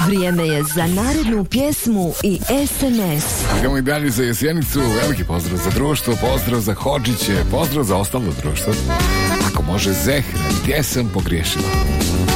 Vrijeme je za narednu pjesmu i SMS. Idemo i dalje za Jesenicu. Veliki pozdrav za društvo, pozdrav za Hodžiće, pozdrav za ostalo društvo. Ako može Zehra, gdje sam pogriješila?